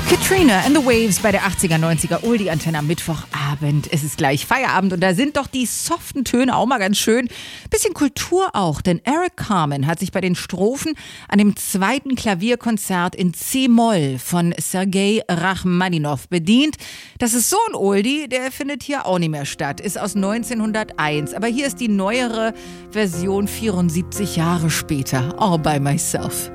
Katrina and the Waves bei der 80er, 90er Oldie Antenne am Mittwochabend. Es ist gleich Feierabend und da sind doch die soften Töne auch mal ganz schön. Bisschen Kultur auch, denn Eric Carmen hat sich bei den Strophen an dem zweiten Klavierkonzert in C-Moll von Sergei Rachmaninow bedient. Das ist so ein Oldie, der findet hier auch nicht mehr statt, ist aus 1901. Aber hier ist die neuere Version 74 Jahre später, All by Myself.